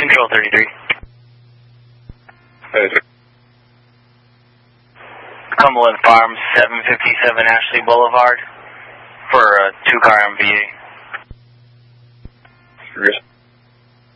Control 33. Hey, sir. Cumberland Farms, 757 Ashley Boulevard for a 2-car MVA.